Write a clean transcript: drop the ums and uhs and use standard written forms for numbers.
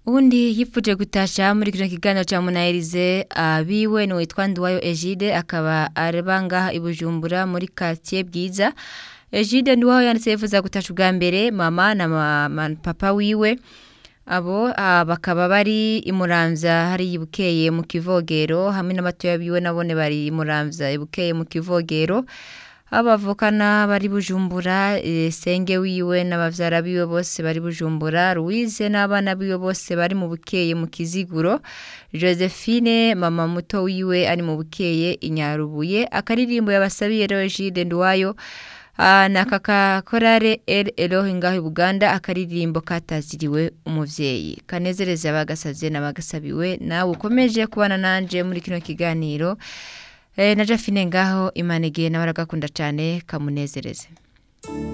Undi yipfuje gutasha muri kino kiganiro ca Munahirize abiwe no witwa Nduwayo Egide akaba arabanga ibujumbura muri quartier Bwiza. Egide Nduwayo yanditse yifuza gutasha ubwa mbere mama na papa wiwe abo bakaba bari imuramvya hari ibukeye mu kivogero hamwe n'abatoya biwe nabone bari imuramvya ibukeye mu kivogero. Abavukana bari bujumbura senge wiwe n'abavyara biwe bose bari bujumbura Louise n'abana biwe bose bari mu bukeye mu kiziguro Josephine mama muto wiwe ari mu bukeye inyarubuye akaririmbo yabasabiye Egide Nduwayo na kaka korare Elohe ngaho Buganda akaririmbo kataziriwe umuvyeyi kanezereza abagasavye n'abagasabiwe nawe ukomeje kubana nanje muri kino kiganiro na Jafine ngaho Imanege nabaragakunda cyane kamunezereze.